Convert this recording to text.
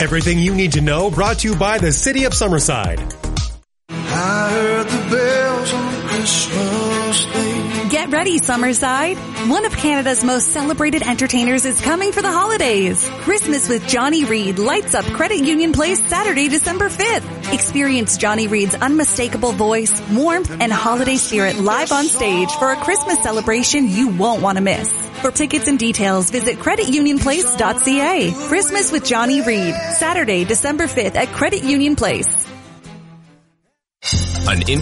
Everything you need to know brought to you by the City of Summerside. I heard the bells on Christmas Day. Get ready, Summerside. One of Canada's most celebrated entertainers is coming for the holidays. Christmas with Johnny Reid lights up Credit Union Place Saturday, December 5th. Experience Johnny Reid's unmistakable voice, warmth, and holiday spirit live on stage for a Christmas celebration you won't want to miss. For tickets and details, visit creditunionplace.ca. Christmas with Johnny Reid, Saturday, December 5th at Credit Union Place. An